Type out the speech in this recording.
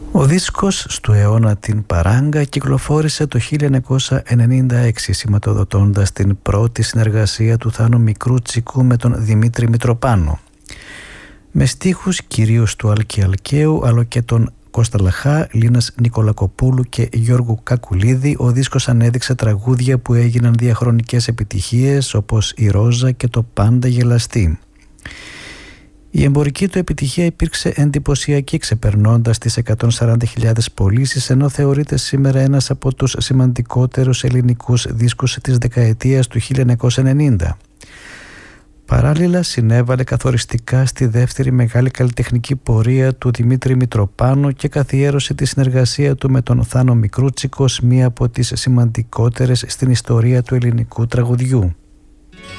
Ο δίσκος «Στου αιώνα την παράγκα» κυκλοφόρησε το 1996, σηματοδοτώντας την πρώτη συνεργασία του Θάνο Μικρούτσικου με τον Δημήτρη Μητροπάνο. Με στίχους κυρίως του Άλκη Αλκαίου, αλλά και τον Κώστα Λαχά, Λίνας Νικολακοπούλου και Γιώργου Κακουλίδη, ο δίσκος ανέδειξε τραγούδια που έγιναν διαχρονικές επιτυχίες, όπως «Η Ρόζα» και το «Πάντα γελαστή». Η εμπορική του επιτυχία υπήρξε εντυπωσιακή, ξεπερνώντας τις 140.000 πωλήσεις, ενώ θεωρείται σήμερα ένας από τους σημαντικότερους ελληνικούς δίσκους της δεκαετίας του 1990. Παράλληλα συνέβαλε καθοριστικά στη δεύτερη μεγάλη καλλιτεχνική πορεία του Δημήτρη Μητροπάνου και καθιέρωσε τη συνεργασία του με τον Θάνο Μικρούτσικο, μία από τις σημαντικότερες στην ιστορία του ελληνικού τραγουδιού.